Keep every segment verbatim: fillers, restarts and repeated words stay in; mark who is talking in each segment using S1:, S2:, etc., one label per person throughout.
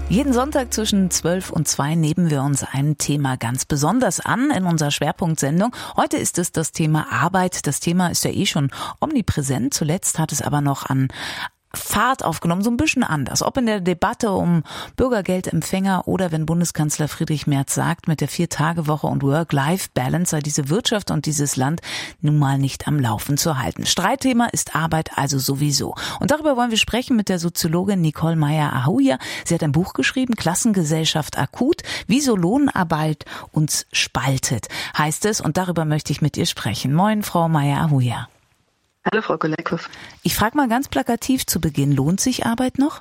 S1: Jeden Sonntag zwischen zwölf und zwei nehmen wir uns ein Thema ganz besonders an in unserer Schwerpunktsendung. Heute ist es das Thema Arbeit. Das Thema ist ja eh schon omnipräsent. Zuletzt hat es aber noch an Fahrt aufgenommen, so ein bisschen anders. Ob in der Debatte um Bürgergeldempfänger oder wenn Bundeskanzler Friedrich Merz sagt, mit der Vier-Tage-Woche und Work-Life-Balance sei diese Wirtschaft und dieses Land nun mal nicht am Laufen zu halten. Streitthema ist Arbeit also sowieso. Und darüber wollen wir sprechen mit der Soziologin Nicole Meyer-Ahuja. Sie hat ein Buch geschrieben, Klassengesellschaft akut, wieso Lohnarbeit uns spaltet, heißt es. Und darüber möchte ich mit ihr sprechen. Moin, Frau Meyer-Ahuja.
S2: Hallo, Frau Golikow.
S1: Ich frage mal ganz plakativ zu Beginn, lohnt sich Arbeit noch?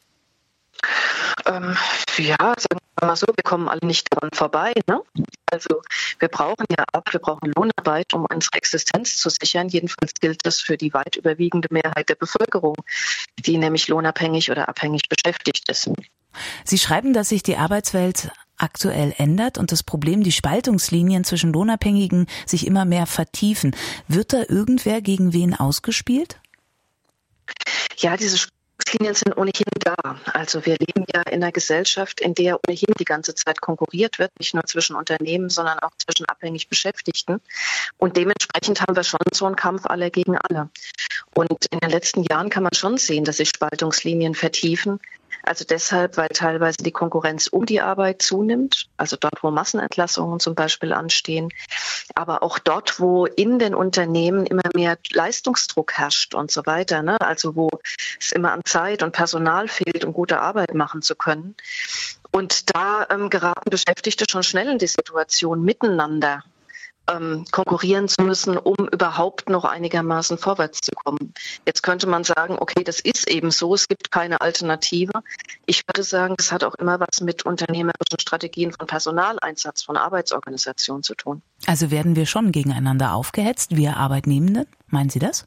S2: Ähm, ja, sagen wir mal so, wir kommen alle nicht daran vorbei. Ne? Also wir brauchen ja Arbeit, wir brauchen Lohnarbeit, um unsere Existenz zu sichern. Jedenfalls gilt das für die weit überwiegende Mehrheit der Bevölkerung, die nämlich lohnabhängig oder abhängig beschäftigt ist.
S1: Sie schreiben, dass sich die Arbeitswelt aktuell ändert und das Problem, die Spaltungslinien zwischen Lohnabhängigen sich immer mehr vertiefen. Wird da irgendwer gegen wen ausgespielt?
S2: Ja, diese Spaltungslinien sind ohnehin da. Also wir leben ja in einer Gesellschaft, in der ohnehin die ganze Zeit konkurriert wird, nicht nur zwischen Unternehmen, sondern auch zwischen abhängig Beschäftigten. Und dementsprechend haben wir schon so einen Kampf alle gegen alle. Und in den letzten Jahren kann man schon sehen, dass sich Spaltungslinien vertiefen. Also deshalb, weil teilweise die Konkurrenz um die Arbeit zunimmt, also dort, wo Massenentlassungen zum Beispiel anstehen, aber auch dort, wo in den Unternehmen immer mehr Leistungsdruck herrscht und so weiter, ne? Also wo es immer an Zeit und Personal fehlt, um gute Arbeit machen zu können. Und da ähm, geraten Beschäftigte schon schnell in die Situation, miteinander Ähm, konkurrieren zu müssen, um überhaupt noch einigermaßen vorwärts zu kommen. Jetzt könnte man sagen, okay, das ist eben so, es gibt keine Alternative. Ich würde sagen, das hat auch immer was mit unternehmerischen Strategien von Personaleinsatz, von Arbeitsorganisation zu tun.
S1: Also werden wir schon gegeneinander aufgehetzt, wir Arbeitnehmenden? Meinen Sie das?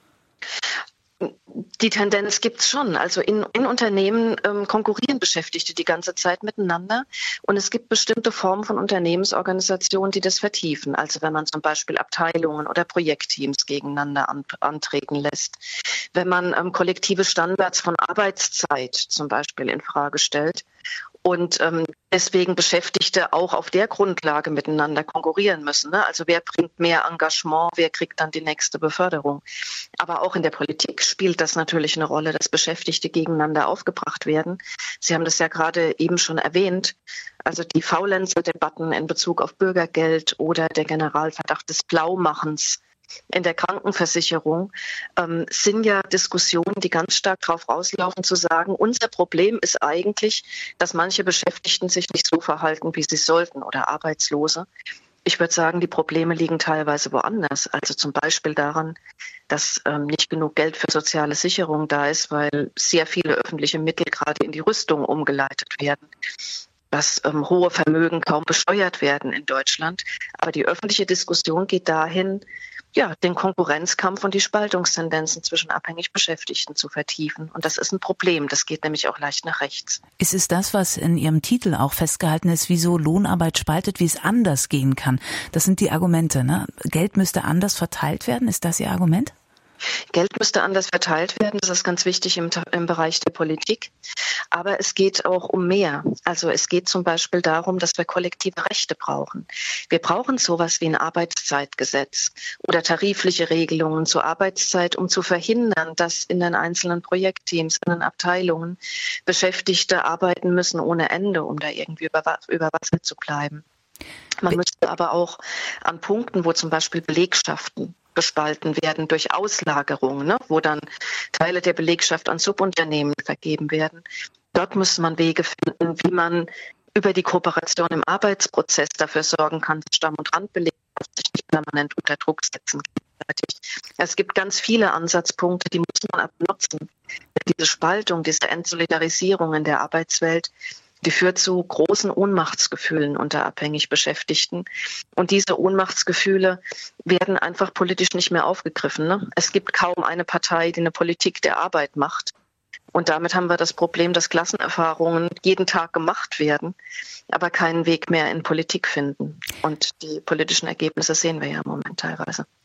S2: Die Tendenz gibt es schon. Also in, in Unternehmen ähm, konkurrieren Beschäftigte die ganze Zeit miteinander und es gibt bestimmte Formen von Unternehmensorganisationen, die das vertiefen. Also wenn man zum Beispiel Abteilungen oder Projektteams gegeneinander an, antreten lässt, wenn man ähm, kollektive Standards von Arbeitszeit zum Beispiel in Frage stellt und ähm, deswegen Beschäftigte auch auf der Grundlage miteinander konkurrieren müssen. Ne? Also wer bringt mehr Engagement, wer kriegt dann die nächste Beförderung. Aber auch in der Politik spielt das natürlich eine Rolle, dass Beschäftigte gegeneinander aufgebracht werden. Sie haben das ja gerade eben schon erwähnt. Also die Faulenzer-Debatten in Bezug auf Bürgergeld oder der Generalverdacht des Blaumachens in der Krankenversicherung ähm, sind ja Diskussionen, die ganz stark darauf rauslaufen, zu sagen, unser Problem ist eigentlich, dass manche Beschäftigten sich nicht so verhalten, wie sie sollten oder Arbeitslose. Ich würde sagen, die Probleme liegen teilweise woanders. Also zum Beispiel daran, dass ähm, nicht genug Geld für soziale Sicherung da ist, weil sehr viele öffentliche Mittel gerade in die Rüstung umgeleitet werden, dass ähm, hohe Vermögen kaum besteuert werden in Deutschland. Aber die öffentliche Diskussion geht dahin, ja, den Konkurrenzkampf und die Spaltungstendenzen zwischen abhängig Beschäftigten zu vertiefen. Und das ist ein Problem. Das geht nämlich auch leicht nach rechts.
S1: Ist es das, was in Ihrem Titel auch festgehalten ist, wieso Lohnarbeit spaltet, wie es anders gehen kann? Das sind die Argumente, ne? Geld müsste anders verteilt werden. Ist das Ihr Argument?
S2: Geld müsste anders verteilt werden, das ist ganz wichtig im, im Bereich der Politik. Aber es geht auch um mehr. Also es geht zum Beispiel darum, dass wir kollektive Rechte brauchen. Wir brauchen sowas wie ein Arbeitszeitgesetz oder tarifliche Regelungen zur Arbeitszeit, um zu verhindern, dass in den einzelnen Projektteams, in den Abteilungen Beschäftigte arbeiten müssen ohne Ende, um da irgendwie über, über Wasser zu bleiben. Man müsste aber auch an Punkten, wo zum Beispiel Belegschaften gespalten werden durch Auslagerung, ne, wo dann Teile der Belegschaft an Subunternehmen vergeben werden. Dort muss man Wege finden, wie man über die Kooperation im Arbeitsprozess dafür sorgen kann, dass Stamm- und Randbelegschaft sich nicht permanent unter Druck setzen kann. Es gibt ganz viele Ansatzpunkte, die muss man aber nutzen. Diese Spaltung, diese Entsolidarisierung in der Arbeitswelt, die führt zu großen Ohnmachtsgefühlen unter abhängig Beschäftigten. Und diese Ohnmachtsgefühle werden einfach politisch nicht mehr aufgegriffen. Ne? Es gibt kaum eine Partei, die eine Politik der Arbeit macht. Und damit haben wir das Problem, dass Klassenerfahrungen jeden Tag gemacht werden, aber keinen Weg mehr in Politik finden. Und die politischen Ergebnisse sehen wir ja im Moment teilweise.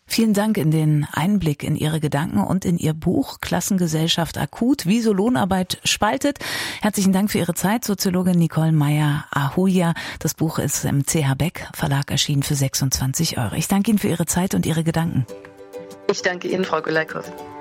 S1: Vielen Dank in den Einblick in Ihre Gedanken und in Ihr Buch Klassengesellschaft akut, wie so Lohnarbeit spaltet. Herzlichen Dank für Ihre Zeit, Soziologin Nicole Meyer-Ahuja. Das Buch ist im C H Beck Verlag erschienen für sechsundzwanzig Euro. Ich danke Ihnen für Ihre Zeit und Ihre Gedanken.
S2: Ich danke Ihnen, Frau Güleikow.